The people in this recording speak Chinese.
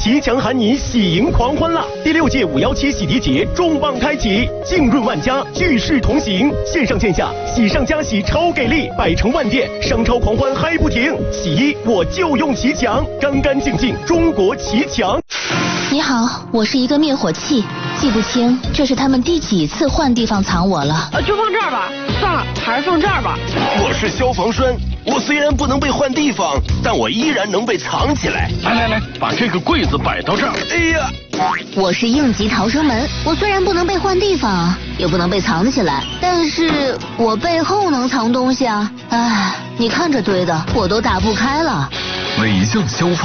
骑墙喊你喜迎狂欢啦！第6届517洗涤节重磅开启，净润万家，聚势同行，线上线下喜上加喜超给力，百城万店商超狂欢嗨不停。洗衣我就用骑墙，干干净净中国骑墙。 你好，我是一个灭火器，记不清这是他们第几次换地方藏我了。 就放这儿吧，算了，还是放这儿吧。 我是消防栓，我虽然不能被换地方，但我依然能被藏起来。 来，把这个柜子摆到这儿。 哎呀， 我是应急逃生门，我虽然不能被换地方，也不能被藏起来，但是我背后能藏东西啊。哎，你看这堆的，我都打不开了。 尾象消防。